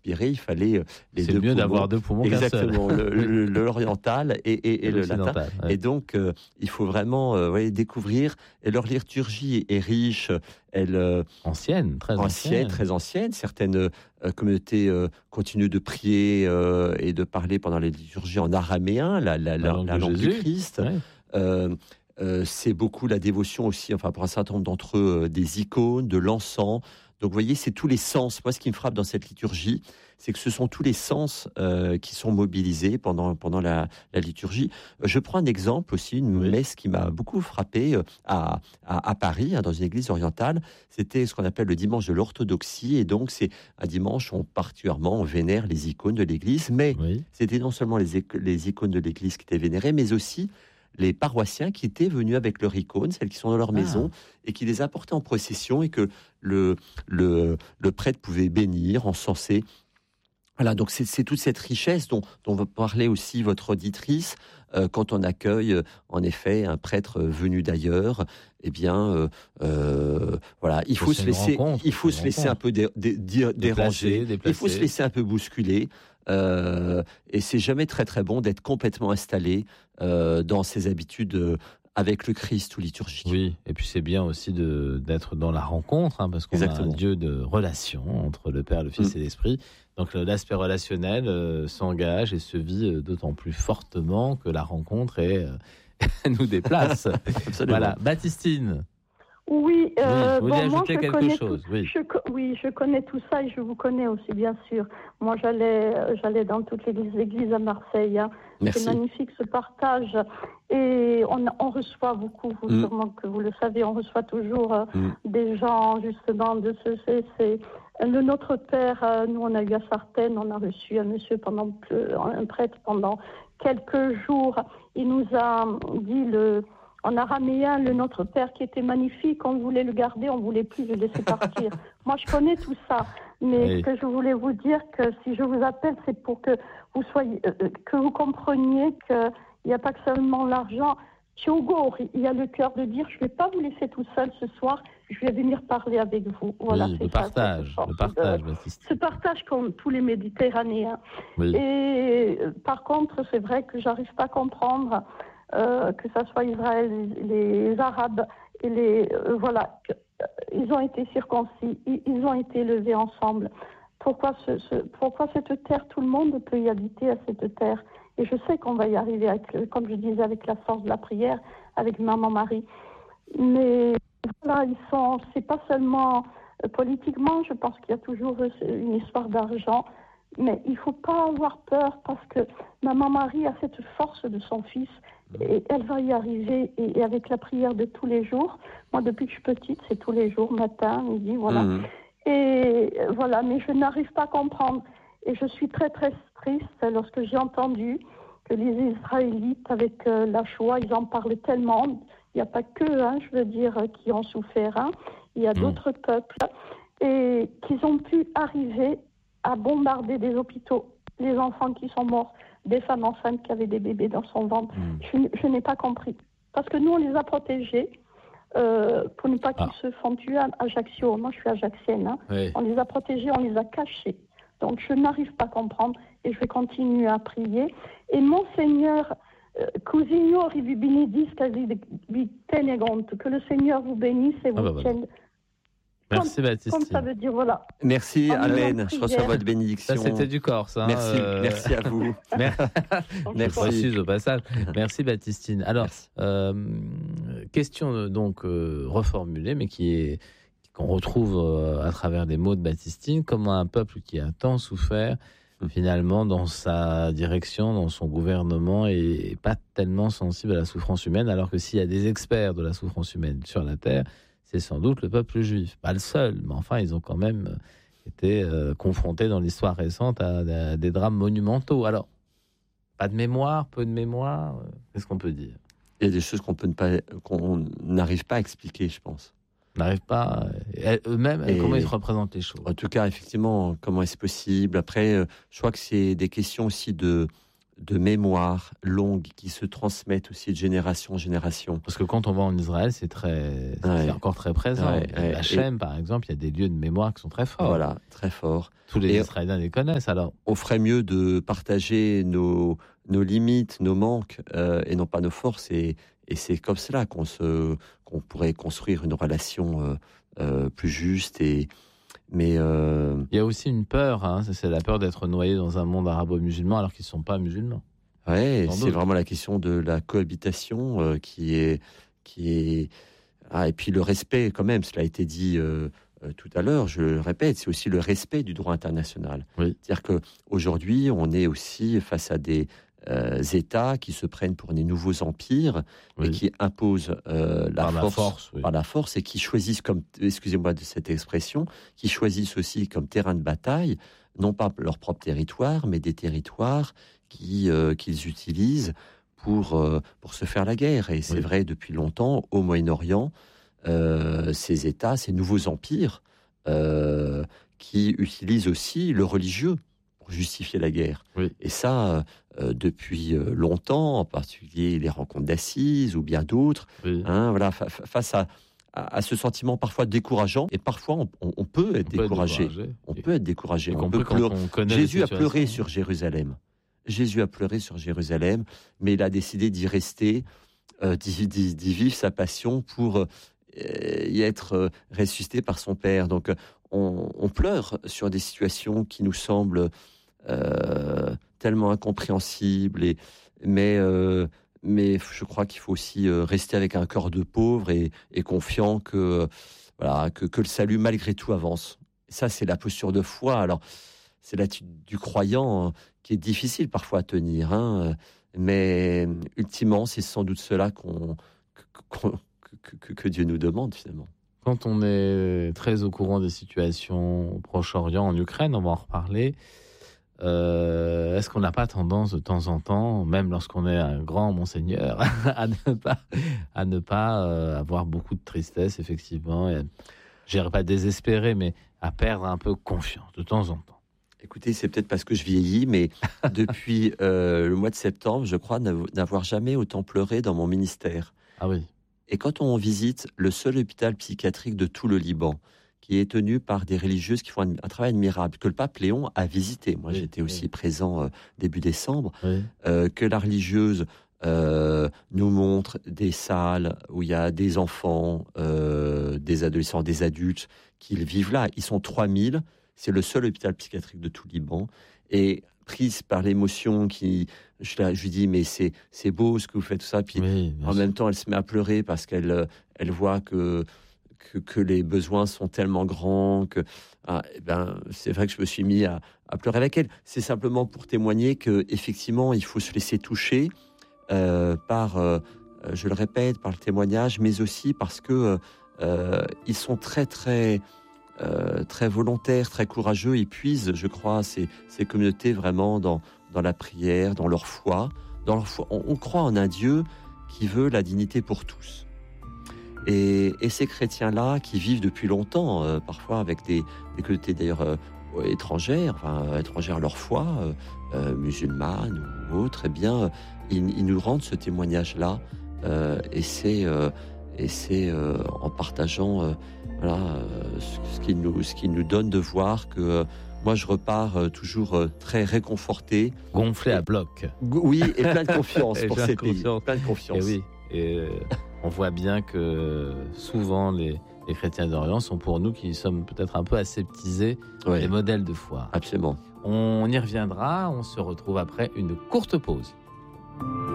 respirer, il fallait les c'est deux mieux poumons. d'avoir deux poumons qu'un seul. Exactement, l'oriental et le latin. Ouais. Et donc, il faut vraiment découvrir. Et leur liturgie est riche. Elle Ancienne, très ancienne. très ancienne. Certaines communautés continuent de prier et de parler pendant les liturgies en araméen, la langue du Christ. Ouais. C'est beaucoup la dévotion aussi, enfin pour un certain nombre d'entre eux, des icônes, de l'encens. Donc vous voyez, c'est tous les sens. Moi, ce qui me frappe dans cette liturgie, c'est que ce sont tous les sens qui sont mobilisés pendant la liturgie. Je prends un exemple aussi, une messe qui m'a beaucoup frappé à Paris, dans une église orientale. C'était ce qu'on appelle le dimanche de l'orthodoxie, et donc c'est un dimanche où particulièrement on vénère les icônes de l'église, mais c'était non seulement les icônes de l'église qui étaient vénérées, mais aussi les paroissiens qui étaient venus avec leurs icônes, celles qui sont dans leur maison, et qui les apportaient en procession, et que le prêtre pouvait bénir, encenser. Voilà, donc c'est toute cette richesse dont va parler aussi votre auditrice quand on accueille en effet un prêtre venu d'ailleurs. Eh bien, voilà, il faut se laisser un peu déranger, il faut se laisser un peu bousculer. Et c'est jamais très très bon d'être complètement installé dans ses habitudes avec le Christ ou liturgique. Oui, et puis c'est bien aussi d'être dans la rencontre, parce qu'on a un Dieu de relation entre le Père, le Fils et l'Esprit. Donc l'aspect relationnel s'engage et se vit d'autant plus fortement que la rencontre nous déplace. Voilà, Baptistine. Oui, vous voulez ajouter quelque chose? Je connais tout ça et je vous connais aussi, bien sûr. Moi, j'allais dans toutes les églises à Marseille. Merci. C'est magnifique ce partage. Et on reçoit beaucoup, sûrement que vous le savez, on reçoit toujours des gens, justement, c'est le Notre Père. Nous, on a eu à Sartène, on a reçu un monsieur un prêtre pendant quelques jours. Il nous a dit en araméen, le Notre Père qui était magnifique, on voulait le garder, on voulait plus le laisser partir. Moi, je connais tout ça, mais ce que je voulais vous dire, que si je vous appelle, c'est pour que vous compreniez qu'il n'y a pas que seulement l'argent. Thiogo, il y a le cœur de dire, je ne vais pas vous laisser tout seul ce soir, je vais venir parler avec vous. Voilà, le partage, Baptiste. Ce partage comme tous les Méditerranéens. Oui. Et par contre, c'est vrai que j'arrive pas à comprendre que ça soit Israël, les Arabes et ils ont été circoncis, ils ont été élevés ensemble. Pourquoi cette terre, tout le monde peut y habiter à cette terre? Et je sais qu'on va y arriver, comme je disais, avec la force de la prière, avec Maman Marie. Mais voilà, c'est pas seulement politiquement, je pense qu'il y a toujours une histoire d'argent. Mais il ne faut pas avoir peur, parce que Maman Marie a cette force de son fils et elle va y arriver, et avec la prière de tous les jours. Moi, depuis que je suis petite, c'est tous les jours, matin, midi, voilà. Et voilà, mais je n'arrive pas à comprendre. Et je suis très, très triste lorsque j'ai entendu que les Israélites, avec la Shoah, ils en parlent tellement. Il n'y a pas que, je veux dire, qui ont souffert. Il y a d'autres peuples. Et qu'ils ont pu arriver à bombarder des hôpitaux, les enfants qui sont morts, des femmes enceintes qui avaient des bébés dans son ventre. Je n'ai pas compris. Parce que nous, on les a protégés pour ne pas qu'ils se font tuer à Ajaccio. Moi, je suis ajaxienne. Oui. On les a protégés, on les a cachés. Donc, je n'arrive pas à comprendre et je vais continuer à prier. Et mon Seigneur, que le Seigneur vous bénisse et vous tienne. Merci Baptiste. Comme ça veut dire, voilà. Merci Alain, je reçois votre bénédiction. Ça, c'était du Corse. Merci à vous. Merci. Précise au passage. Merci Baptistine. Alors, question donc reformulée, mais qu'on retrouve à travers des mots de Baptistine. Comment un peuple qui a tant souffert, finalement, dans sa direction, dans son gouvernement, est pas tellement sensible à la souffrance humaine, alors que s'il y a des experts de la souffrance humaine sur la terre, c'est sans doute le peuple juif. Pas le seul, mais enfin, ils ont quand même été confrontés dans l'histoire récente à des drames monumentaux. Alors, pas de mémoire, peu de mémoire, qu'est-ce qu'on peut dire? Il y a des choses qu'on n'arrive pas à expliquer, je pense. On n'arrive pas, eux-mêmes, comment ils représentent les choses? En tout cas, effectivement, comment est-ce possible? Après, je crois que c'est des questions aussi de de mémoire longue qui se transmettent aussi de génération en génération. Parce que quand on va en Israël, c'est encore très présent. Hachem, par exemple, il y a des lieux de mémoire qui sont très forts. Voilà, très forts. Tous les Israéliens les connaissent alors. On ferait mieux de partager nos limites, nos manques, et non pas nos forces. Et c'est comme cela qu'on pourrait construire une relation plus juste. Mais il y a aussi une peur, c'est la peur d'être noyé dans un monde arabo-musulman alors qu'ils ne sont pas musulmans. Oui, c'est vraiment la question de la cohabitation qui est... et puis le respect quand même, cela a été dit tout à l'heure, je le répète, c'est aussi le respect du droit international. Oui. C'est-à-dire qu'aujourd'hui, on est aussi face à des États qui se prennent pour des nouveaux empires et qui imposent la force et qui choisissent comme, excusez-moi de cette expression, qui choisissent aussi comme terrain de bataille, non pas leur propre territoire, mais des territoires qu'ils utilisent pour se faire la guerre. Et c'est vrai depuis longtemps au Moyen-Orient, ces États, ces nouveaux empires qui utilisent aussi le religieux pour justifier la guerre. Oui. Et ça, depuis longtemps, en particulier les rencontres d'assises ou bien d'autres, voilà, face à ce sentiment parfois décourageant, et parfois on peut être découragé. On peut être découragé. Jésus a pleuré sur Jérusalem. Jésus a pleuré sur Jérusalem, mais il a décidé d'y rester, d'y vivre sa passion pour y être ressuscité par son Père. Donc on pleure sur des situations qui nous semblent tellement incompréhensibles, mais je crois qu'il faut aussi rester avec un cœur de pauvre et confiant que le salut malgré tout avance. Ça, c'est la posture de foi. Alors, c'est l'attitude du croyant qui est difficile parfois à tenir, mais ultimement, c'est sans doute cela que Dieu nous demande finalement. Quand on est très au courant des situations au Proche-Orient, en Ukraine, on va en reparler, est-ce qu'on n'a pas tendance de temps en temps, même lorsqu'on est un grand monseigneur, à ne pas avoir beaucoup de tristesse, effectivement, et je dirais pas désespérer, mais à perdre un peu confiance de temps en temps? Écoutez, c'est peut-être parce que je vieillis, mais depuis le mois de septembre, je crois n'avoir jamais autant pleuré dans mon ministère. Ah oui. Et quand on visite le seul hôpital psychiatrique de tout le Liban, qui est tenu par des religieuses qui font un travail admirable, que le pape Léon a visité. Moi, j'étais aussi présent début décembre, que la religieuse nous montre des salles où il y a des enfants, des adolescents, des adultes qui vivent là. Ils sont 3000. C'est le seul hôpital psychiatrique de tout le Liban. Et prise par l'émotion, je lui dis, mais c'est beau ce que vous faites, tout ça. Puis en même temps, elle se met à pleurer parce qu'elle voit que les besoins sont tellement grands c'est vrai que je me suis mis à pleurer avec elle. C'est simplement pour témoigner qu'effectivement, il faut se laisser toucher par, je le répète, par le témoignage, mais aussi parce que ils sont très, très, très volontaires, très courageux. Ils puisent, je crois, ces communautés vraiment dans la prière, dans leur foi. On croit en un Dieu qui veut la dignité pour tous. Et ces chrétiens-là, qui vivent depuis longtemps, parfois avec des communautés d'ailleurs étrangères à leur foi, musulmanes ou autres, eh bien, ils nous rendent ce témoignage-là. Et c'est en partageant ce qui nous donne de voir que moi, je repars toujours très réconforté. Gonflé à bloc. Oui, et plein de confiance pour ces pays. Plein de confiance. Et on voit bien que souvent les chrétiens d'Orient sont pour nous qui sommes peut-être un peu aseptisés des modèles de foi. Absolument. On y reviendra, on se retrouve après une courte pause.